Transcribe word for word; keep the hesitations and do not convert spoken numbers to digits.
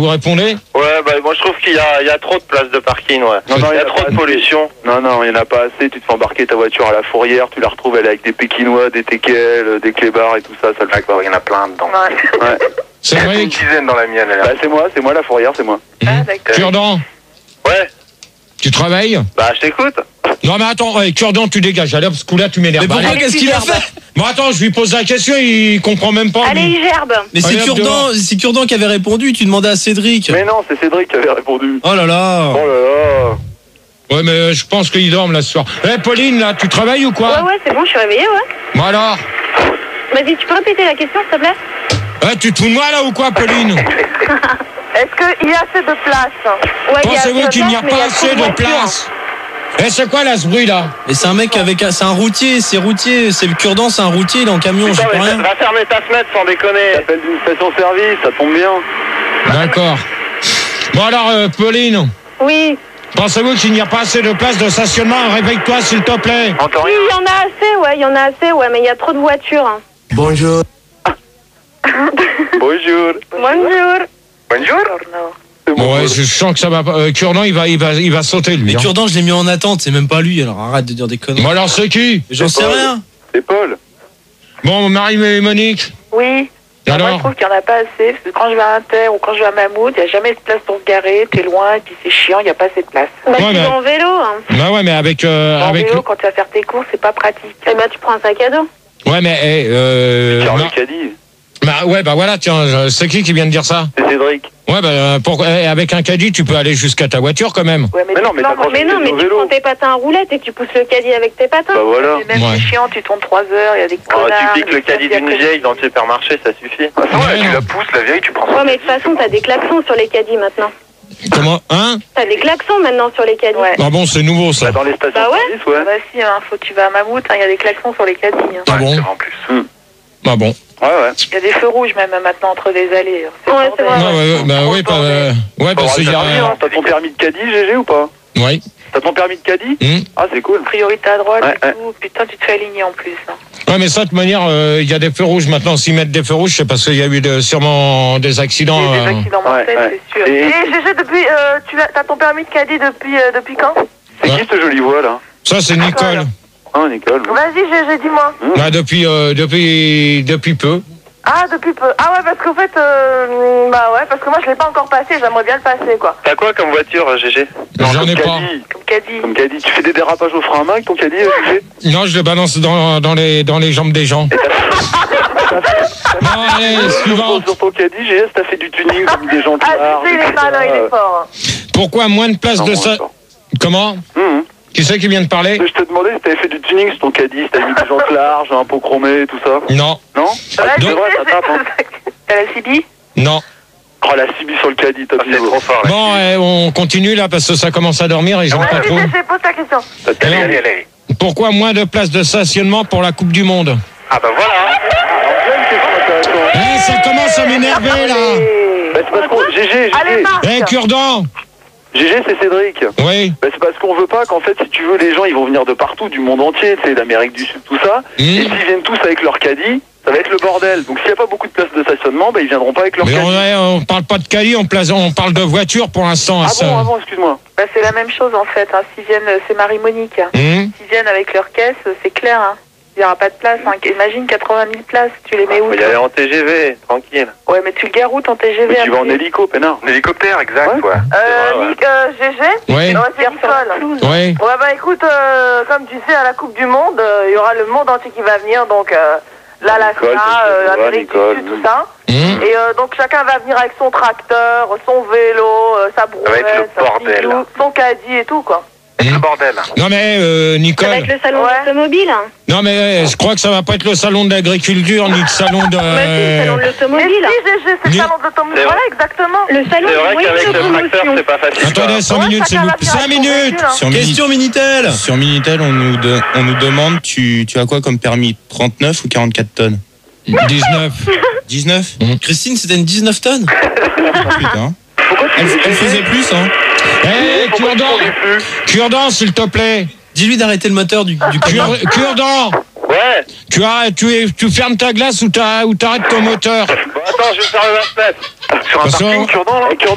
Vous répondez? Ouais, bah moi je trouve qu'il y a, il y a trop de places de parking, ouais. Non, non, il y a trop de pollution. Non, non, il n'y en a pas assez. Tu te fais embarquer ta voiture à la fourrière, tu la retrouves elle est avec des pékinois, des teckels, des clébards et tout ça, ça le fait pas. Il y en a plein dedans. Ouais. Ouais. C'est Il y a vrai une que... dizaine dans la mienne, elle. Bah, c'est moi, c'est moi la fourrière, c'est moi. Ah, d'accord. Cure-dent, Ouais, tu travailles? bah je t'écoute. Non mais attends, hey, Cure-dent, tu dégages. Allez, parce que là, tu m'énerves. Mais pourquoi, Allez. qu'est-ce qu'il a fait? Bon, attends, je lui pose la question, il comprend même pas. Allez, lui. il gerbe. Mais c'est Allez, hop, Cure-dent, dehors. c'est Cure-dent qui avait répondu, tu demandais à Cédric. Mais non, c'est Cédric qui avait répondu. Oh là là. Oh là là. Ouais, mais euh, je pense qu'il dorme là ce soir. Eh, Pauline, là, tu travailles ou quoi? Ouais, ouais, c'est bon, je suis réveillée, ouais. Bon alors? Vas-y, tu peux répéter la question, s'il te plaît? Eh, tu te fous de moi là ou quoi, Pauline? Est-ce qu'il y a assez de place? Ouais, il y a assez Pensez-vous de qu'il n'y a place, mais il y pas a assez trop de voitures. place? Eh, c'est quoi là ce bruit là? Et c'est un mec avec, un- c'est un routier, c'est routier, c'est le Cure-dent, c'est un routier, il est en camion, j'y Putain, peux mais rien. va fermer ta fenêtre sans déconner. T'appelles d'une station-service, ça tombe bien. D'accord. Bon alors, euh, Pauline, Oui. pensez-vous qu'il n'y a pas assez de place de stationnement? Réveille-toi s'il te plaît. Entends Oui, rien. il y en a assez, ouais, il y en a assez, ouais, mais il y a trop de voitures. hein. Bonjour. Bonjour. Bonjour. Bonjour. C'est Bon, mon ouais, pote. je sens que ça va pas. Euh, Cure-dent, il va, il va, il va sauter lui. Mais hein. Cure-dent, je l'ai mis en attente, c'est même pas lui, alors arrête de dire des conneries. Bon alors, c'est qui? J'en sais Paul. rien. C'est Paul. Bon, Marie et Monique. Oui. Moi, je Alors? trouve qu'il n'y en a pas assez. Parce que quand je vais à Inter ou quand je vais à Mammouth, il n'y a jamais de place pour se garer. T'es loin, et puis c'est chiant, il n'y a pas assez de place. Bah, Ouais, tu mais- vas en vélo. Hein. Bah ouais, mais avec, euh, En avec. vélo, quand tu vas faire tes courses, c'est pas pratique. Eh ben, tu prends un sac à dos. Ouais, mais eh, euh, Car Ma- le caddie. bah ouais, bah voilà, tiens, euh, c'est qui qui vient de dire ça? C'est Cédric. Ouais, bah euh, pour, eh, avec un caddie, tu peux aller jusqu'à ta voiture quand même. Ouais, Mais non, mais dis-toi, t'as moi, pas- Mais non, mais au tu vélo. prends tes patins à roulettes et tu pousses le caddie avec tes patins. Bah voilà. mais même Ouais. c'est chiant, tu tournes trois heures, il y a des Oh, connards. tu piques le des caddie gens qui d'une après- vieille dans le supermarché, ça suffit. Ah, ça, Ouais, ouais, tu non. la pousses, la vieille, tu prends son Ouais, mais de toute caddie, façon, t'as des klaxons sur les caddies maintenant. Comment? Hein? T'as des klaxons maintenant sur les caddies. Ouais. Ah bon, c'est nouveau ça. Bah, dans les stations Bah ouais. service, ouais. Ah bah si, hein, faut que tu vas à Mammouth, hein, il y a des klaxons sur les caddies. hein. Ah bon? En plus. Hmm. Ah bon. Ouais, ouais. Il y a des feux rouges même maintenant entre les allées. hein. Ouais, c'est bordel. vrai. Non, ouais, ouais, bah Trop oui, le pas, bordel. euh, ouais, parce qu'il y T'as a. T'as ton permis de caddie, G G, ou pas? Ouais. T'as ton permis de caddie? Hum. Ah, c'est cool. Priorité à droite Ouais, et ouais. tout. Putain, tu te fais aligner en plus. hein. Ouais, mais ça, de toute manière, euh, il y a des feux rouges maintenant. S'ils mettent des feux rouges, c'est parce qu'il y a eu de- sûrement des accidents. Il y a des euh, accidents ouais, mortels, ouais. c'est sûr. Et- Et Gégé, depuis, euh, tu as ton permis de caddie depuis, euh, depuis quand? C'est Ouais. qui cette jolie voix, là? Ça, c'est Nicole. Ah, Nicole. Vas-y, Gégé, dis-moi. Bah, depuis, euh, depuis, depuis peu. Ah, depuis peu. Ah ouais, parce qu'en fait, euh, bah ouais, parce que moi je l'ai pas encore passé, j'aimerais bien le passer, quoi. T'as quoi comme voiture, G G? J'en comme ai pas. caddie. Comme caddie. Comme caddie. Tu fais des dérapages au frein à main avec ton caddie, G G? Non, je le balance dans, dans, les, dans les jambes des gens. Non, allez, suivant. Sur ton caddie, G G, t'as fait du tuning comme des gens qui Ah, tu sais, il est malin, il est fort. Pourquoi moins de place de ça? Comment? Hum. Qui c'est qui vient de parler? Je te demandais si t'avais fait du tuning sur ton caddie, si t'avais mis des jantes larges, un pot chromé, tout ça. Non, Non? Ah, Vas-y, c'est vrai, ça tape, hein. T'as la C B? non. Oh, la C B sur le caddie, top C'est niveau. trop fort, là. Bon, eh, on continue là parce que ça commence à dormir et j'en pas Vas-y, trop. Gégé, pose ta question. Allez, Alors, allez, allez. pourquoi moins de place de stationnement pour la Coupe du Monde? Ah bah voilà. Eh, ça commence à m'énerver là. Bah, c'est parce qu'on... G G, Allez, G G. Marc. Eh, Cure-dent. G G, c'est Cédric. Oui. Bah, c'est parce qu'on veut pas qu'en fait, si tu veux, les gens, ils vont venir de partout, du monde entier, tu sais, d'Amérique du Sud, tout ça. Mmh. Et s'ils viennent tous avec leur caddie, ça va être le bordel. Donc s'il n'y a pas beaucoup de place de stationnement, bah, ils viendront pas avec leur Mais caddie. on, ouais, on parle pas de caddie, on, place- on parle de voiture pour l'instant. Ah ça. bon, ah bon, excuse-moi. Bah, c'est la même chose en fait. Hein. S'ils viennent, c'est Marie-Monique. Hein. Hum. S'ils viennent avec leur caisse, c'est clair. Hein. Il n'y aura pas de place. Hein. Imagine quatre-vingt mille places. Tu les mets où? Faut y aller en T G V, tranquille. Ouais, mais tu le gares où ton T G V? Mais tu vas en après hélico, peinard. En hélicoptère, exact, Ouais. ouais. Euh, C'est vrai, ouais. Nick, euh, Gégé? Oui. Ouais, c'est Nicole. Oui. Ouais, bah écoute, euh, comme tu sais, à la Coupe du Monde, euh, il y aura le monde entier qui va venir, donc euh, l'Alaska, Nicole, euh, c'est- l'Amérique du Nicole, Sud, oui. tout ça. Hum. Et euh, donc chacun va venir avec son tracteur, son vélo, euh, sa va être le brouette, sa bordel. pilou, son caddie et tout, quoi. C'est le bordel. Non mais euh, Ça Nicole. va être le salon Ouais. d'automobile. Hein. Non mais euh, je crois que ça va pas être le salon de l'agriculture ni le salon de. Bah, c'est le salon de Mais l'automobile. si, Gégé, c'est le Ni- salon de l'automobile. C'est Voilà, vrai. exactement. Le salon C'est vrai de qu'avec le tracteur, promotion. c'est pas facile. Attendez, cinq Ouais, minutes, s'il chacun vous va plaît. venir cinq avec son minutes. véhicule, hein. Sur Mini- Question Minitel. Sur Minitel, on nous, de- on nous demande tu, tu as quoi comme permis? trente-neuf ou quarante-quatre tonnes? dix-neuf. dix-neuf? Christine, c'était une dix-neuf tonnes. Putain. Elle, elle faisait plus, hein? Eh, Cure-dent. Cure-dent, s'il te plaît. Dis-lui d'arrêter le moteur du, du camion. Cure- Cure-dent. Ouais. Tu arrêtes, tu, es- tu fermes ta glace ou t'as- ou t'arrêtes ton moteur. Bon, attends, je vais faire le vingt-neuf. Sur un Parce que- parking, cure-dent, là.